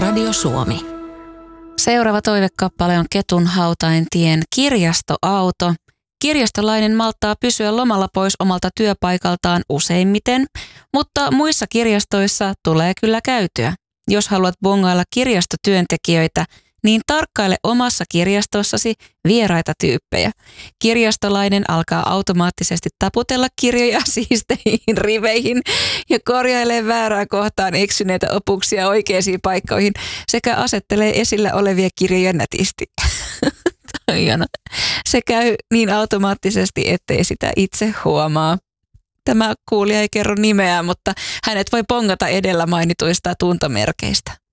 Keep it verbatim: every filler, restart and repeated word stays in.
Radio Suomi. Seuraava toivekappale on Ketun Hautaintien Kirjastoauto. Kirjastolainen malttaa pysyä lomalla pois omalta työpaikaltaan useimmiten, mutta muissa kirjastoissa tulee kyllä käytyä. Jos haluat bongailla kirjastotyöntekijöitä, niin tarkkaile omassa kirjastossasi vieraita tyyppejä. Kirjastolainen alkaa automaattisesti taputella kirjoja siisteihin riveihin ja korjailee väärään kohtaan eksyneitä opuksia oikeisiin paikkoihin sekä asettelee esillä olevia kirjoja nätisti. Se käy niin automaattisesti, ettei sitä itse huomaa. Tämä kuulija ei kerro nimeä, mutta hänet voi pongata edellä mainituista tuntomerkeistä.